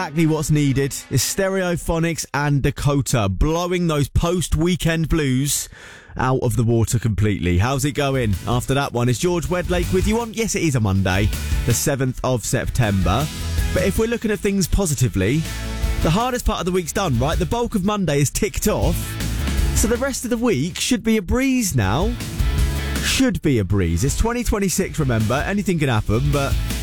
Exactly what's needed is Stereophonics and Dakota blowing those post-weekend blues out of the water completely. How's it going? After that one, is George Wedlake with you on? Yes, it is a Monday, the 7th of September. But if we're looking at things positively, the hardest part of the week's done, right? The bulk of Monday is ticked off. So the rest of the week should be a breeze now. Should be a breeze. It's 2026, remember. Anything can happen, but